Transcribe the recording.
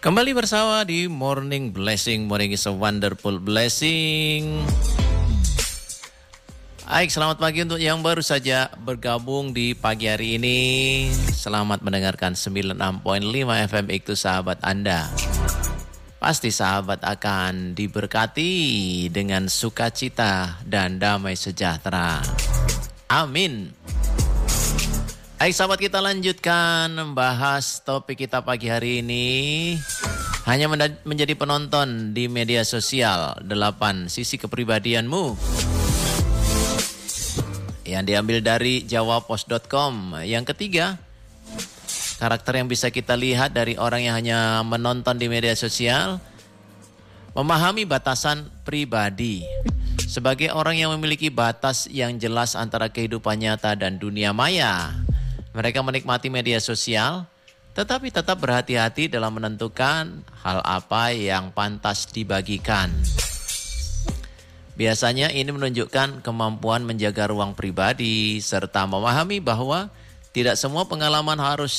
Kembali bersama di Morning Blessing. Morning is a wonderful blessing. Baik, selamat pagi untuk yang baru saja bergabung di pagi hari ini. Selamat mendengarkan 96.5 FM Iktu sahabat Anda. Pasti sahabat akan diberkati dengan sukacita dan damai sejahtera. Amin. Baik sahabat, kita lanjutkan membahas topik kita pagi hari ini. Hanya menjadi penonton di media sosial, 8 sisi kepribadianmu. Yang diambil dari jawapos.com. Yang ketiga, karakter yang bisa kita lihat dari orang yang hanya menonton di media sosial. Memahami batasan pribadi. Sebagai orang yang memiliki batas yang jelas antara kehidupan nyata dan dunia maya. Mereka menikmati media sosial, tetapi tetap berhati-hati dalam menentukan hal apa yang pantas dibagikan. Biasanya ini menunjukkan kemampuan menjaga ruang pribadi, serta memahami bahwa tidak semua pengalaman harus